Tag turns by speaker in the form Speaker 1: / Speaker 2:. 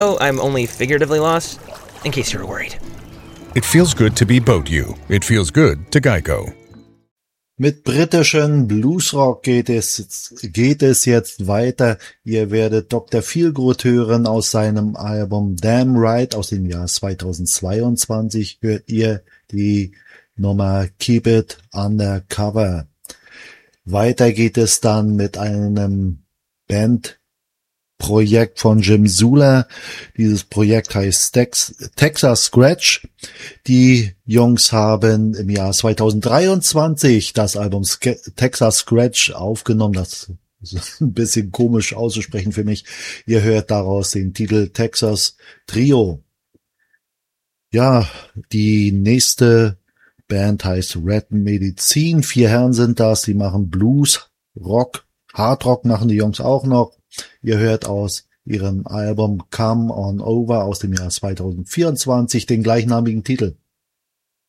Speaker 1: Oh, I'm only figuratively lost, in case you were worried.
Speaker 2: It feels good to be Boat You. It feels good to Geico.
Speaker 3: Mit britischen Bluesrock geht es jetzt weiter. Ihr werdet Dr. Feelgood hören aus seinem Album Damn Right aus dem Jahr 2022. Hört ihr die Nummer Keep It Undercover. Weiter geht es dann mit einem Bandprojekt von Jim Zula. Dieses Projekt heißt Texas Scratch. Die Jungs haben im Jahr 2023 das Album Texas Scratch aufgenommen. Das ist ein bisschen komisch auszusprechen für mich. Ihr hört daraus den Titel Texas Trio. Ja, die nächste Band heißt Red Medicine. 4 Herren sind das. Die machen Blues, Rock, Hardrock machen die Jungs auch noch. Ihr hört aus ihrem Album Come On Over aus dem Jahr 2024 den gleichnamigen Titel.